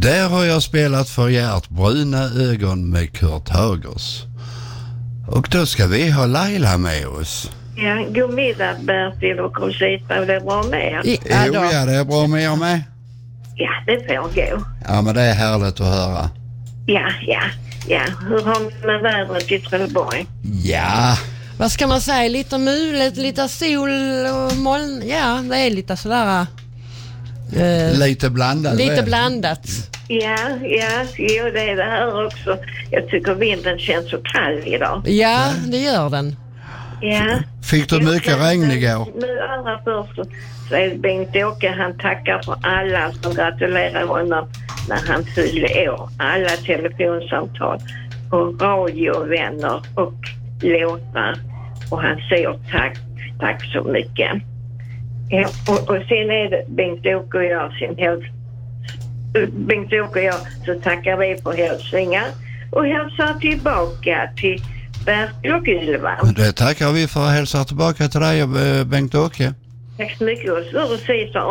Där har jag spelat för Gert Bruna ögon med Kurt Hagers. Och då ska vi ha Laila med oss. Ja, god middag Bertil och Rosita, det är bra med er? Ja, det är bra med er med. Ja, det får gå. Ja, men det är härligt att höra. Ja. Hur har ni med vädret i Trelleborg? Ja. Vad ska man säga? Lite mulet, lite sol och moln. Ja, det är lite sådär... lite blandat. Lite blandat. Ja, jo, det är det här också. Jag tycker vinden känns så kall idag. Ja, det gör den. Ja. Fick du mycket regn igår? Nu allra först så är Bengt-Åke, han tackar för alla som gratulerar honom när han fyllde år. Alla telefonsamtal och radiovänner och låtar. Och han säger tack så mycket. Ja, och sen är det Bengt-Åke och jag Bengt-Åke och jag så tackar vi för hälsningar och hälsar tillbaka till Bertil och Ylva. Det tackar vi för att hälsa tillbaka till dig, Bengt-Åke. Tack så mycket och så